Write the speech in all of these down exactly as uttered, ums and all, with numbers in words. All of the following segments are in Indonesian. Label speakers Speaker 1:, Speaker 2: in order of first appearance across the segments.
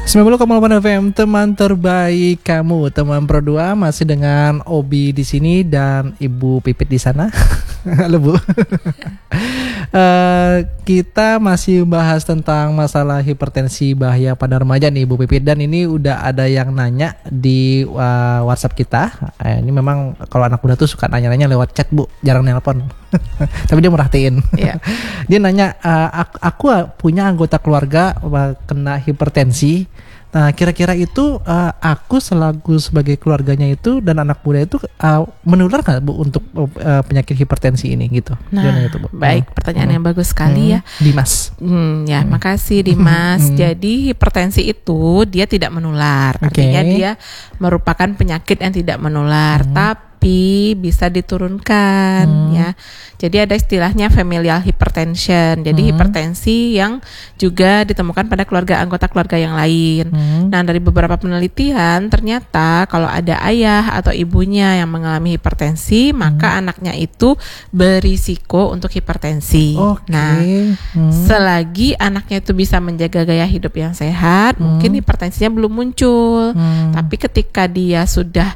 Speaker 1: sembilan puluh koma delapan F M, teman terbaik kamu, teman Pro dua masih dengan Obi di sini dan Ibu Pipit di sana. Halo Bu. uh, kita masih bahas tentang masalah hipertensi bahaya pada remaja nih Ibu Pipit, dan ini udah ada yang nanya di uh, WhatsApp kita. Uh, ini memang kalau anak muda tuh suka nanya-nanya lewat chat Bu, jarang nelpon. Tapi dia merhatiin. Yeah. Dia nanya, uh, aku, aku punya anggota keluarga uh, kena hipertensi. Nah, kira-kira itu uh, aku selaku sebagai keluarganya itu dan anak muda itu uh, menular nggak Bu untuk uh, penyakit hipertensi ini gitu?
Speaker 2: Nah,
Speaker 1: gitu, Bu?
Speaker 2: baik,
Speaker 1: hmm.
Speaker 2: pertanyaan
Speaker 1: hmm.
Speaker 2: yang bagus sekali hmm. ya,
Speaker 1: Dimas.
Speaker 2: Hmm, ya, hmm. makasih Dimas. Hmm. Jadi hipertensi itu dia tidak menular, okay. Artinya dia merupakan penyakit yang tidak menular, hmm. tapi bisa diturunkan hmm. ya. Jadi ada istilahnya familial hypertension. Jadi hmm. hipertensi yang juga ditemukan pada keluarga anggota keluarga yang lain. Hmm. Nah, dari beberapa penelitian ternyata kalau ada ayah atau ibunya yang mengalami hipertensi, hmm. maka anaknya itu berisiko untuk hipertensi. Okay. Nah, hmm. selagi anaknya itu bisa menjaga gaya hidup yang sehat, hmm. mungkin hipertensinya belum muncul. Hmm. Tapi ketika dia sudah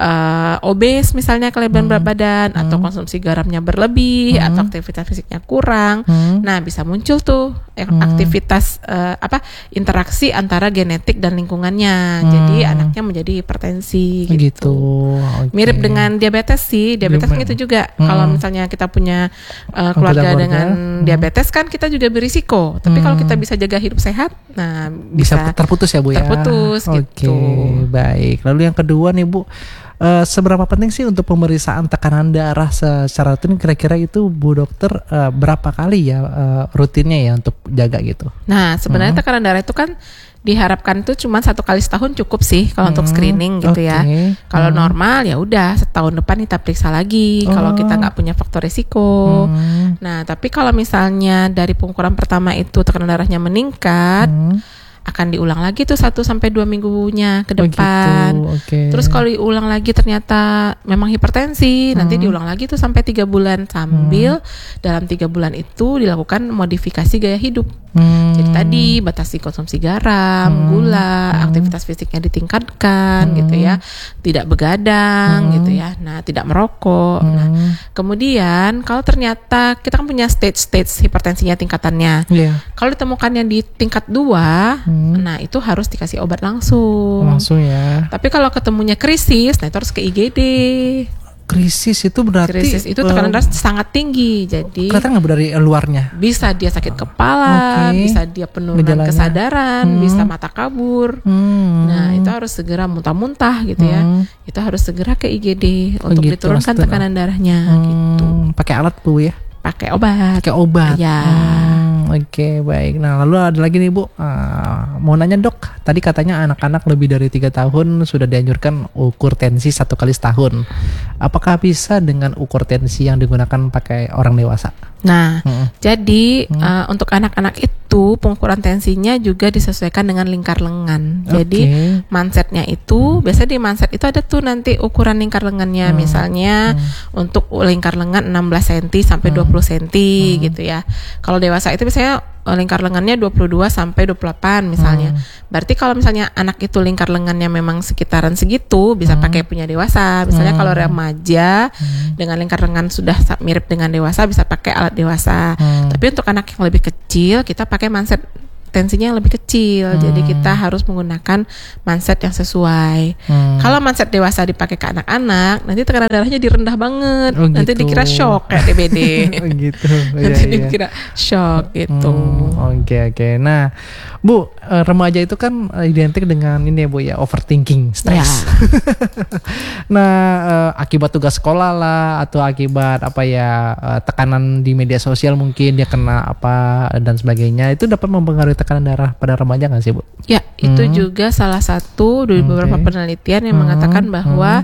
Speaker 2: uh, obes misalnya, kelebihan hmm. berat badan hmm. atau konsumsi garamnya berlebih hmm. atau aktivitas fisiknya kurang, hmm. nah bisa muncul tuh hmm. aktivitas uh, apa interaksi antara genetik dan lingkungannya, hmm. jadi anaknya menjadi hipertensi gitu. gitu. Okay. Mirip dengan diabetes sih, diabetes kan gitu juga. Hmm. Kalau misalnya kita punya uh, keluarga, keluarga dengan hmm. diabetes kan kita juga berisiko. Tapi hmm. kalau kita bisa jaga hidup sehat, nah bisa,
Speaker 1: bisa terputus ya Bu ya.
Speaker 2: Terputus
Speaker 1: okay.
Speaker 2: gitu.
Speaker 1: Baik. Lalu yang kedua nih Bu. Uh, seberapa penting sih untuk pemeriksaan tekanan darah secara rutin? Kira-kira itu Bu Dokter uh, berapa kali ya uh, rutinnya ya untuk jaga gitu?
Speaker 2: Nah sebenarnya hmm. tekanan darah itu kan diharapkan tuh cuma satu kali setahun cukup sih kalau hmm. untuk screening gitu okay. ya. Kalau hmm. normal ya udah setahun depan kita periksa lagi oh. kalau kita nggak punya faktor risiko. Hmm. Nah tapi kalau misalnya dari pengukuran pertama itu tekanan darahnya meningkat, hmm. akan diulang lagi tuh satu sampai dua minggunya ke depan. Oh gitu. Okay. Terus kalau diulang lagi ternyata memang hipertensi, hmm. nanti diulang lagi tuh sampai tiga bulan sambil hmm. dalam tiga bulan itu dilakukan modifikasi gaya hidup. Hmm. Jadi tadi batasi konsumsi garam, hmm. gula, hmm. aktivitas fisiknya ditingkatkan hmm. gitu ya, tidak begadang hmm. gitu ya. Nah, tidak merokok. Hmm. Nah, kemudian kalau ternyata kita kan punya stage-stage hipertensinya tingkatannya. Yeah. Kalau ditemukannya di tingkat dua, hmm. nah itu harus dikasih obat langsung.
Speaker 1: Langsung ya. Tapi
Speaker 2: kalau ketemunya krisis, nah itu harus ke I G D.
Speaker 1: Krisis itu berarti
Speaker 2: krisis itu tekanan darah uh, sangat tinggi. Jadi
Speaker 1: kelihatan nggak dari luarnya?
Speaker 2: Bisa dia sakit kepala, okay. bisa dia penurunan Gejalanya. kesadaran, hmm. bisa mata kabur. Hmm. Nah itu harus segera muntah-muntah gitu hmm. ya. Itu harus segera ke I G D oh, untuk gitu, diturunkan maksudnya. tekanan darahnya. Hmm. Gitu.
Speaker 1: Pakai alat Bu ya?
Speaker 2: Pakai obat.
Speaker 1: Pakai obat.
Speaker 2: Ya.
Speaker 1: Hmm, Oke okay, baik. Nah lalu ada lagi nih Bu. Uh, mau nanya Dok. Tadi katanya anak-anak lebih dari tiga tahun sudah dianjurkan ukur tensi satu kali setahun. Apakah bisa dengan ukur tensi yang digunakan pakai orang dewasa?
Speaker 2: Nah, hmm. jadi hmm. Uh, untuk anak-anak itu pengukuran tensinya juga disesuaikan dengan lingkar lengan. Okay. Jadi mansetnya itu, hmm. biasanya di manset itu ada tuh nanti ukuran lingkar lengannya. Hmm. Misalnya hmm. untuk lingkar lengan enam belas sentimeter sampai hmm. dua puluh sentimeter hmm. gitu ya. Kalau dewasa itu biasanya lingkar lengannya dua puluh dua sampai dua puluh delapan misalnya. Hmm. Berarti kalau misalnya anak itu lingkar lengannya memang sekitaran segitu, bisa hmm. pakai punya dewasa. Misalnya hmm. kalau remaja hmm. dengan lingkar lengan sudah mirip dengan dewasa, bisa pakai alat dewasa. Hmm. Tapi untuk anak yang lebih kecil, kita pakai manset tensinya yang lebih kecil, hmm. jadi kita harus menggunakan manset yang sesuai. Hmm. Kalau manset dewasa dipakai ke anak-anak, nanti tekanan darahnya direndah banget, oh, nanti gitu. dikira shock kayak D B D.
Speaker 1: Oh, gitu.
Speaker 2: Nanti
Speaker 1: ya,
Speaker 2: dikira ya. shock gitu.
Speaker 1: Hmm, Oke oke. Nah, Bu, remaja itu kan identik dengan ini ya Bu ya, overthinking, stres. Ya. Nah, akibat tugas sekolah lah atau akibat apa ya tekanan di media sosial mungkin dia kena apa dan sebagainya, itu dapat mempengaruhi tekanan darah pada remaja nggak sih Bu?
Speaker 2: Ya, itu hmm. juga salah satu dari beberapa okay. penelitian yang hmm. mengatakan bahwa hmm.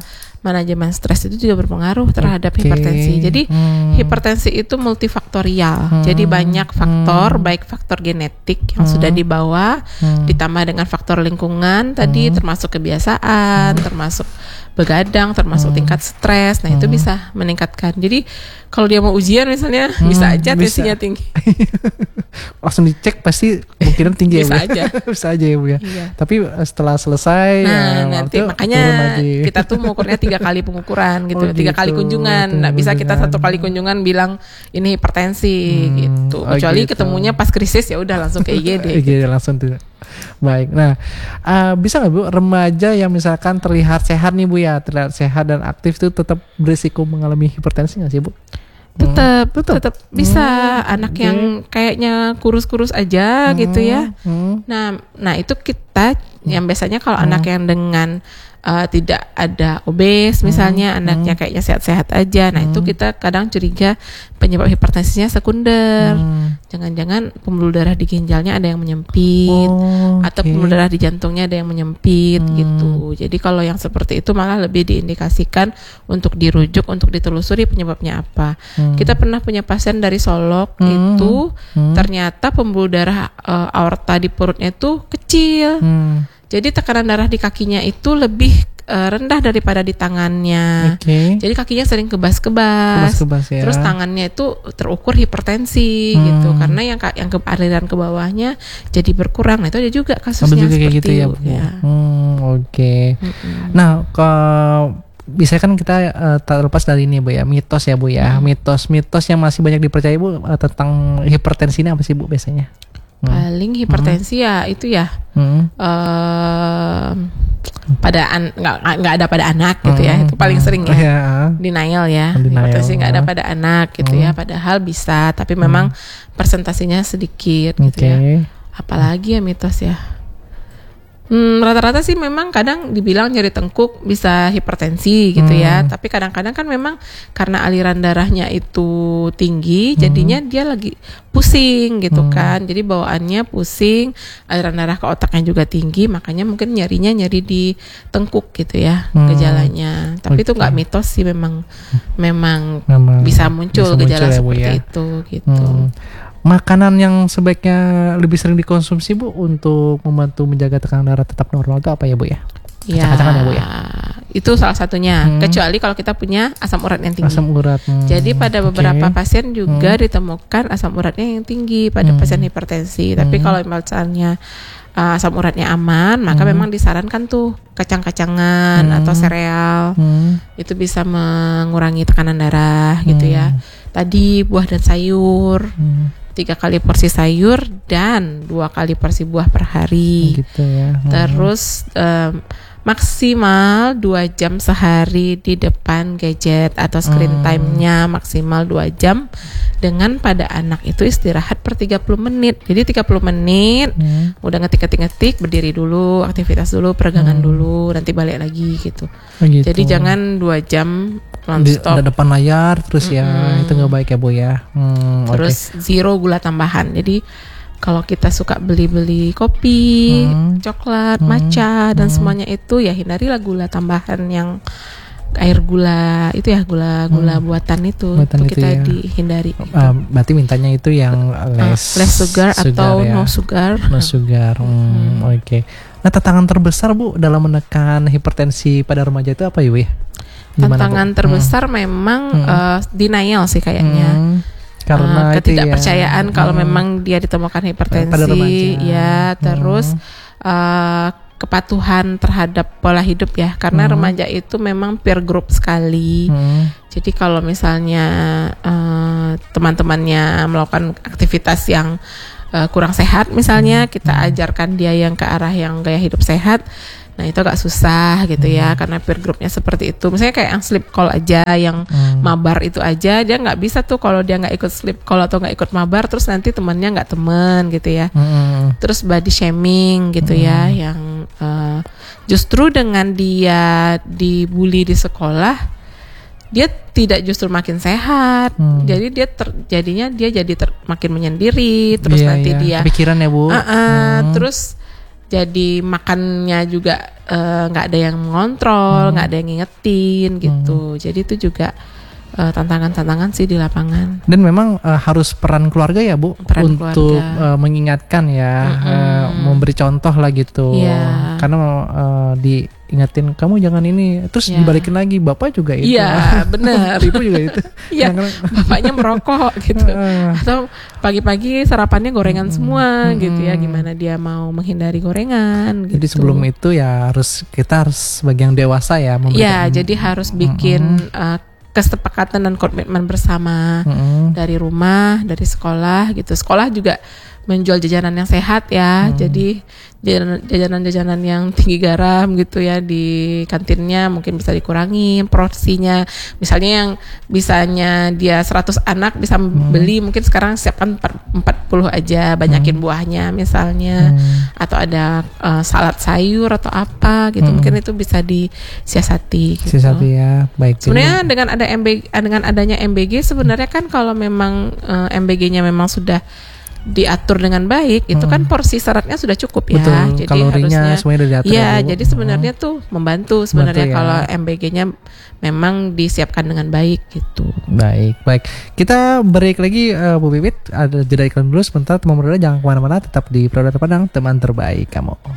Speaker 2: manajemen stres itu juga berpengaruh terhadap
Speaker 1: okay.
Speaker 2: hipertensi. Jadi
Speaker 1: hmm.
Speaker 2: hipertensi itu multifaktorial. Hmm. Jadi banyak faktor, hmm. baik faktor genetik yang hmm. sudah dibawa, hmm. ditambah dengan faktor lingkungan tadi, hmm. termasuk kebiasaan, hmm. termasuk begadang, termasuk hmm. tingkat stres. Nah, hmm. itu bisa meningkatkan. Jadi kalau dia mau ujian misalnya, hmm, bisa aja tensinya tinggi.
Speaker 1: Langsung dicek pasti kemungkinan tinggi
Speaker 2: bisa
Speaker 1: ya, Bu.
Speaker 2: aja.
Speaker 1: Bisa aja ya, Bu ya.
Speaker 2: Iya.
Speaker 1: Tapi setelah selesai
Speaker 2: nah,
Speaker 1: ya
Speaker 2: nanti makanya kita tuh mengukurnya tiga kali pengukuran gitu,
Speaker 1: oh,
Speaker 2: tiga
Speaker 1: gitu.
Speaker 2: kali kunjungan. Nggak bisa kita satu kali kunjungan bilang ini hipertensi hmm. gitu. Kecuali oh, gitu. ketemunya pas krisis ya udah langsung ke I G D.
Speaker 1: I G D langsung tuh. Baik. Nah, uh, bisa nggak Bu remaja yang misalkan terlihat sehat nih Bu ya, terlihat sehat dan aktif itu tetap berisiko mengalami hipertensi nggak sih Bu?
Speaker 2: Tetap,
Speaker 1: hmm, tetap,
Speaker 2: tetap bisa.
Speaker 1: Hmm,
Speaker 2: anak
Speaker 1: okay.
Speaker 2: yang kayaknya kurus-kurus aja hmm, gitu ya.
Speaker 1: Hmm.
Speaker 2: Nah, nah itu kita yang biasanya kalau hmm. anak yang dengan uh, tidak ada obes misalnya, hmm. anaknya kayaknya sehat-sehat aja. Nah, hmm. itu kita kadang curiga penyebab hipertensinya sekunder. Hmm. Jangan-jangan pembuluh darah di ginjalnya ada yang menyempit, oh, atau okay. pembuluh darah di jantungnya ada yang menyempit hmm. gitu. Jadi kalau yang seperti itu malah lebih diindikasikan untuk dirujuk, untuk ditelusuri penyebabnya apa. Hmm. Kita pernah punya pasien dari Solok hmm. itu hmm. ternyata pembuluh darah uh, aorta di perutnya itu kecil. Hmm. Jadi tekanan darah di kakinya itu lebih uh, rendah daripada di tangannya. Okay. Jadi kakinya sering kebas-kebas. Kebas-kebas ya. Terus tangannya itu terukur hipertensi hmm. gitu. Karena yang yang ke aliran ke bawahnya jadi berkurang. Nah, itu ada juga kasusnya
Speaker 1: juga
Speaker 2: seperti
Speaker 1: kayak gitu ya, Bu. Ya. Hmm, oke. Okay. Hmm. Nah, ke bisa kan kita uh, terlepas dari ini Bu ya, mitos ya Bu ya. Hmm. Mitos-mitos yang masih banyak dipercaya Bu uh, tentang hipertensi ini apa sih Bu biasanya?
Speaker 2: Paling hipertensi hmm. ya itu ya hmm. uh, pada an- nggak nggak ada pada anak gitu hmm. ya, itu paling sering ya, yeah. denial ya, denial. Hipertensi nggak ada pada anak gitu hmm. ya, padahal bisa tapi memang hmm. persentasenya sedikit gitu okay. ya. Apalagi ya mitos ya. Hmm, rata-rata sih memang kadang dibilang nyeri tengkuk bisa hipertensi gitu hmm. ya. Tapi kadang-kadang kan memang karena aliran darahnya itu tinggi, hmm. jadinya dia lagi pusing gitu hmm. kan. Jadi bawaannya pusing, aliran darah ke otaknya juga tinggi, makanya mungkin nyerinya nyeri di tengkuk gitu ya hmm. gejalanya. Tapi okay. itu nggak mitos sih, memang memang, memang bisa muncul bisa gejala muncul ya, seperti ya? Itu gitu. Hmm.
Speaker 1: Makanan yang sebaiknya lebih sering dikonsumsi Bu untuk membantu menjaga tekanan darah tetap normal itu apa ya Bu ya?
Speaker 2: Ya, ya Bu ya. Itu salah satunya. Hmm. Kecuali kalau kita punya asam urat yang tinggi.
Speaker 1: Asam urat. Hmm.
Speaker 2: Jadi pada beberapa okay. pasien juga hmm. ditemukan asam uratnya yang tinggi pada hmm. pasien hipertensi. Tapi hmm. kalau misalnya uh, asam uratnya aman, maka hmm. memang disarankan tuh kacang-kacangan hmm. atau sereal. Hmm. Itu bisa mengurangi tekanan darah hmm. gitu ya. Tadi buah dan sayur. Hmm. Tiga kali porsi sayur dan dua kali porsi buah per hari. Gitu ya. Hmm. Terus um, maksimal dua jam sehari di depan gadget atau screen hmm. time-nya maksimal dua jam. Dengan pada anak itu istirahat per tiga puluh menit. Jadi tiga puluh menit hmm. udah ngetik-ngetik-ngetik, berdiri dulu, aktivitas dulu, peregangan hmm. dulu, nanti balik lagi gitu. Oh, gitu. Jadi jangan dua jam non-stop
Speaker 1: di depan layar terus ya. Mm-hmm. Itu nggak baik ya Bu ya. Hmm,
Speaker 2: terus okay. zero gula tambahan. Jadi kalau kita suka beli-beli kopi, hmm. coklat, hmm. matcha dan hmm. semuanya itu ya hindarilah gula tambahan yang air gula itu ya, gula-gula hmm. buatan itu, buatan itu, itu kita ya. Dihindari.
Speaker 1: Uh, berarti mintanya itu yang less,
Speaker 2: uh, less sugar, sugar atau ya. no sugar.
Speaker 1: No sugar. Hmm, hmm. Oke. Okay. Nah, tantangan terbesar Bu dalam menekan hipertensi pada remaja itu apa ya Bu ya? Gimana, tantangan Bu? terbesar hmm. memang hmm. Uh, denial sih kayaknya. Hmm. Karena uh, ketidakpercayaan ya. Kalau hmm. memang dia ditemukan hipertensi, ya terus hmm. uh, kepatuhan terhadap pola hidup ya, karena hmm. remaja itu memang peer group sekali. Hmm. Jadi kalau misalnya uh, teman-temannya melakukan aktivitas yang uh, kurang sehat, misalnya hmm. kita ajarkan dia yang ke arah yang gaya hidup sehat. Nah itu agak susah gitu hmm. ya, karena peer groupnya seperti itu. Misalnya kayak yang sleep call aja, yang hmm. mabar itu aja, dia nggak bisa tuh kalau dia nggak ikut sleep call atau nggak ikut mabar, terus nanti temannya nggak temen gitu ya. Hmm. Terus body shaming gitu hmm. ya, yang uh, justru dengan dia dibully di sekolah, dia tidak justru makin sehat, hmm. jadi dia ter, jadinya dia jadi ter, makin menyendiri, terus yeah, nanti yeah. dia kepikiran ya Bu.
Speaker 2: Uh-uh, hmm. terus Jadi makannya juga eh, nggak ada yang mengontrol, nggak
Speaker 1: Hmm.
Speaker 2: ada yang ngingetin gitu. Jadi itu juga eh, tantangan-tantangan sih di lapangan.
Speaker 1: Dan memang eh, harus peran keluarga ya Bu
Speaker 2: Peran
Speaker 1: untuk
Speaker 2: keluarga.
Speaker 1: eh, mengingatkan ya,
Speaker 2: Mm-mm.
Speaker 1: eh, memberi contoh lah gitu.
Speaker 2: Iya.
Speaker 1: Karena eh, diingatin kamu jangan ini, terus
Speaker 2: Iya.
Speaker 1: dibalikin lagi bapak juga itu.
Speaker 2: Iya, benar.
Speaker 1: Ibu juga itu.
Speaker 2: Iya,
Speaker 1: Kadang-kadang-
Speaker 2: bapaknya merokok gitu.
Speaker 1: Eh,
Speaker 2: Atau pagi-pagi sarapannya gorengan
Speaker 1: Mm-mm.
Speaker 2: semua gitu ya.
Speaker 1: Mm-mm.
Speaker 2: Gimana dia mau menghindari gorengan gitu.
Speaker 1: Jadi sebelum itu ya harus kita harus sebagai yang dewasa ya
Speaker 2: Ya,
Speaker 1: memberikan.
Speaker 2: jadi harus bikin uh, kesepakatan dan komitmen bersama
Speaker 1: Mm-mm.
Speaker 2: dari rumah, dari sekolah gitu. Sekolah juga menjual jajanan yang sehat ya.
Speaker 1: Hmm.
Speaker 2: Jadi jajanan- jajanan-jajanan yang tinggi garam gitu ya di kantinnya mungkin bisa dikurangi porsinya. Misalnya yang bisanya dia seratus anak bisa beli, mungkin sekarang siapkan empat puluh aja, banyakin buahnya misalnya.
Speaker 1: Hmm.
Speaker 2: Atau ada uh, salad sayur atau apa gitu.
Speaker 1: Hmm.
Speaker 2: Mungkin itu bisa disiasati gitu.
Speaker 1: Sisati ya, baik.
Speaker 2: Sebenarnya dengan ada M B G, dengan adanya M B G sebenarnya kan kalau memang eh, M B G-nya memang sudah diatur dengan baik, itu kan porsi seratnya sudah cukup ya.
Speaker 1: Betul,
Speaker 2: Jadi
Speaker 1: kalorinya
Speaker 2: harusnya
Speaker 1: semuanya udah diatur
Speaker 2: Iya,
Speaker 1: ya, Bu.
Speaker 2: jadi sebenarnya tuh membantu sebenarnya
Speaker 1: Membantu ya.
Speaker 2: kalau M B G-nya memang disiapkan dengan baik gitu.
Speaker 1: Baik, baik. Kita break lagi eh, Bu Pipit, ada jeda iklan dulu sebentar. Teman muda jangan kemana-mana, tetap di Produk Padang, teman terbaik kamu.